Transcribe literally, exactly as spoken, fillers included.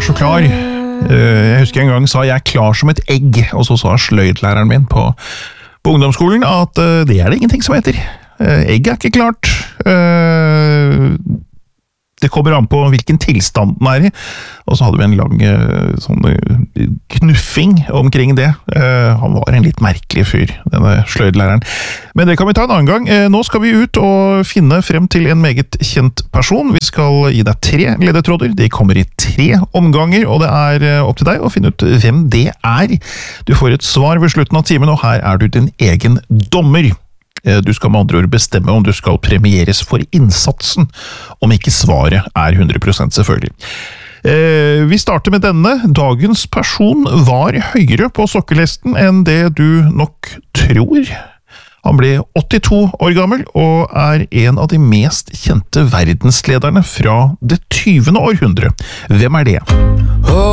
så klar. Jeg husker en gang sa jeg klar som et egg, og så sa sløydlæreren min på, på ungdomsskolen at det er det ingenting som heter. Egg er ikke klart. Det kommer an på hvilken tilstand den er i, og så hadde vi en lang sånn knuffing omkring det. Han var en litt merkelig fyr, denne sløydlæreren. Men det kan vi ta en annen gang. Nå skal vi ut og finne frem til en meget kjent person. Vi skal gi deg tre ledetråder. De kommer i tre omganger, og det er opp til deg å finne ut hvem det er. Du får et svar ved slutten av timen, og her er du din egen dommer. Du skal med andre ord bestemme om du skal premieres for innsatsen, om ikke svaret er hundre prosent selvfølgelig. Vi starter med denne. Dagens person var høyere på sokkelesten enn det du nok tror. Han ble åttito år gammel, og er en av de mest kjente verdenslederne fra det tyvende århundre. Hvem er det?